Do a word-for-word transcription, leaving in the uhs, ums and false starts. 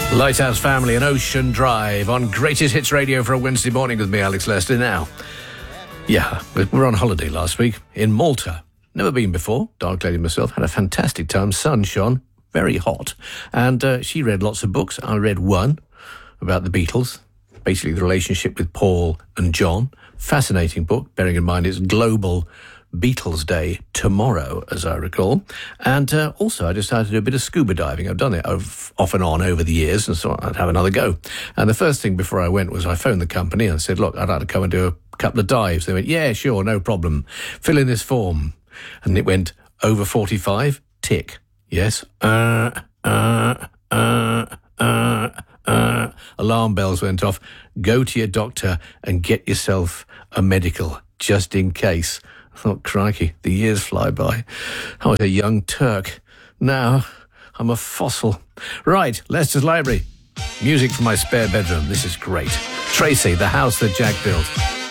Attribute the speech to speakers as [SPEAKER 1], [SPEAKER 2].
[SPEAKER 1] Lighthouse Family and Ocean Drive on Greatest Hits Radio for a Wednesday morning with me, Alex Lester. Now, yeah, we were on holiday last week in Malta. Never been before. Dark lady myself. Had a fantastic time. Sun shone. Very hot. And uh, she read lots of books. I read one about the Beatles. Basically the relationship with Paul and John. Fascinating book, bearing in mind it's Global Beatles Day tomorrow, as I recall. And uh, also I decided to do a bit of scuba diving. I've done it off and on over the years, and so I'd have another go. And the first thing before I went was I phoned the company and said, look, I'd like to come and do a couple of dives. They went, yeah, sure, no problem. Fill in this form. And it went, over forty-five, tick. Yes. Uh, uh, uh, uh, uh. Alarm bells went off. Go to your doctor and get yourself a medical, just in case. I thought, crikey, the years fly by. I was a young Turk. Now I'm a fossil. Right, Leicester's Library. Music from my spare bedroom. This is great. Tracy, The House That Jack Built.